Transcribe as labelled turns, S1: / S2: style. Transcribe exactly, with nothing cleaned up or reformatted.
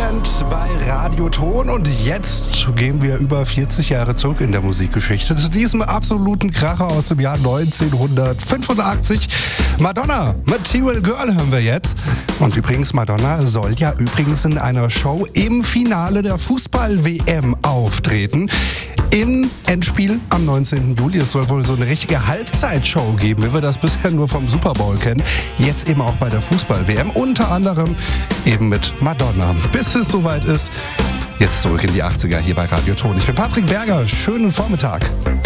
S1: Band bei Radioton und jetzt gehen wir über vierzig Jahre zurück in der Musikgeschichte zu diesem absoluten Kracher aus dem Jahr neunzehnhundertfünfundachtzig. Madonna, Material Girl hören wir jetzt. Und übrigens, Madonna soll ja übrigens in einer Show im Finale der Fußball-W M auftreten. Im Endspiel am neunzehnten Juli. Es soll wohl so eine richtige Halbzeitshow geben, wie wir das bisher nur vom Super Bowl kennen. Jetzt eben auch bei der Fußball-W M, unter anderem eben mit Madonna. Bis es soweit ist, jetzt zurück in die achtziger hier bei Radioton. Ich bin Patrick Berger, schönen Vormittag.